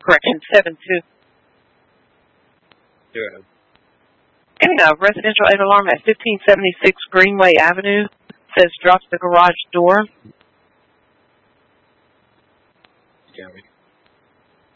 Correction, 7-2. Yeah. And residential aid alarm at 1576 Greenway Avenue says drops the garage door. You got me.